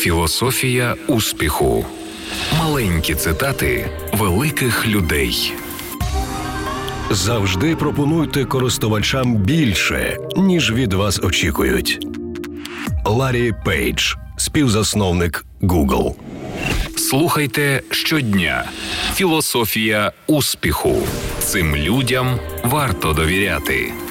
Філософія успіху. Маленькі цитати великих людей. Завжди пропонуйте користувачам більше, ніж від вас очікують. Ларі Пейдж, співзасновник Google. Слухайте щодня. Філософія успіху. Цим людям варто довіряти.